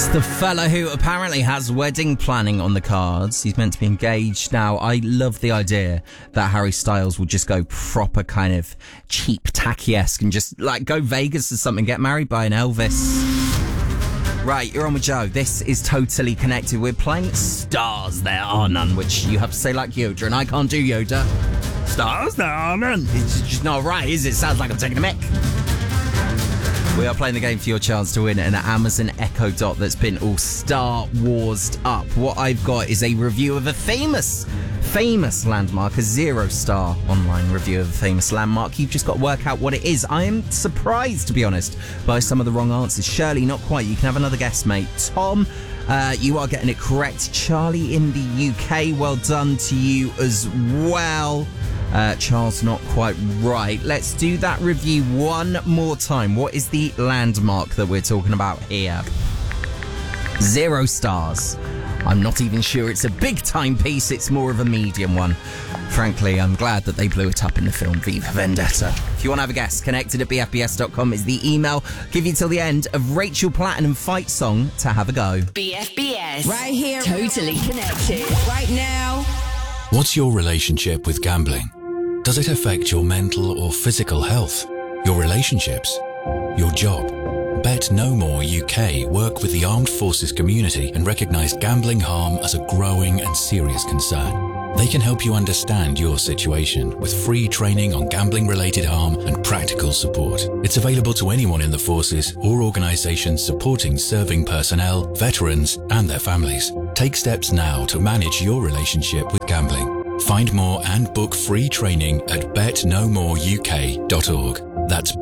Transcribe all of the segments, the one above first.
The fella who apparently has wedding planning on the cards. He's meant to be engaged now. I love the idea that Harry Styles will just go proper kind of cheap tacky-esque and just like go Vegas or something, get married by an Elvis. Right, you're on with Joe. This is Totally Connected. We're playing Stars There Are None, which you have to say like Yoda, and I can't do Yoda. Stars There Are None. It's just not right, is it? Sounds like I'm taking a mick. We are playing the game for your chance to win an Amazon Echo Dot that's been all Star Wars'd up. What I've got is a review of a famous landmark, a 0-star online review of a famous landmark. You've just got to work out what it is. I am surprised, to be honest, by some of the wrong answers. Shirley, not quite. You can have another guess, mate. Tom, you are getting it correct. Charlie in the UK, well done to you as well. Charles, not quite right. Let's do that review one more time. What is the landmark that we're talking about here? 0 stars. I'm not even sure it's a big timepiece. It's more of a medium one. Frankly, I'm glad that they blew it up in the film Viva Vendetta. If you want to have a guess, connected@bfbs.com is the email. Give you till the end of Rachel Platinum Fight Song to have a go. BFBS. Right here. Totally Connected. Right now. What's your relationship with gambling? Does it affect your mental or physical health? Your relationships? Your job? Bet No More UK work with the armed forces community and recognise gambling harm as a growing and serious concern. They can help you understand your situation with free training on gambling-related harm and practical support. It's available to anyone in the forces or organisations supporting serving personnel, veterans and their families. Take steps now to manage your relationship with gambling. Find more and book free training at betnomoreuk.org. That's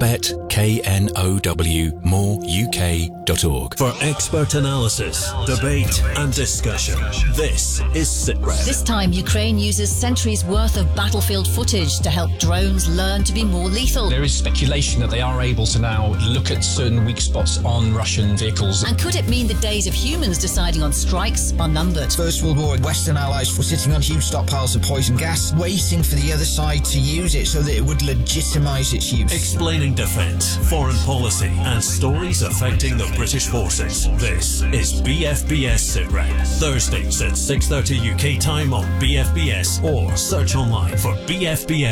betknow.moreuk.org. For expert analysis, debate and discussion, this is SITREP. This time, Ukraine uses centuries' worth of battlefield footage to help drones learn to be more lethal. There is speculation that they are able to now look at certain weak spots on Russian vehicles. And could it mean the days of humans deciding on strikes are numbered? First World War, Western allies were sitting on huge stockpiles of poison gas, waiting for the other side to use it so that it would legitimise its use. Explaining defence, foreign policy and stories affecting the British forces. This is BFBS SITREP. Thursdays at 6:30 UK time on BFBS or search online for BFBS.